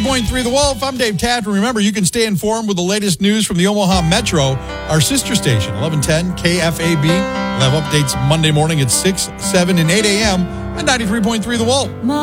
93.3 The Wolf. I'm Dave Taft. Remember, you can stay informed with the latest news from the Omaha Metro, our sister station, 1110 KFAB. We'll have updates Monday morning at 6, 7, and 8 a.m. on 93.3 The Wolf.